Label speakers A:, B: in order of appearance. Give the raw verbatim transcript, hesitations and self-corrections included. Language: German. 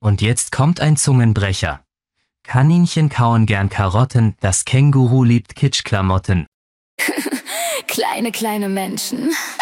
A: Und jetzt kommt ein Zungenbrecher. Kaninchen kauen gern Karotten, das Känguru liebt Kitschklamotten.
B: Kleine, kleine Menschen.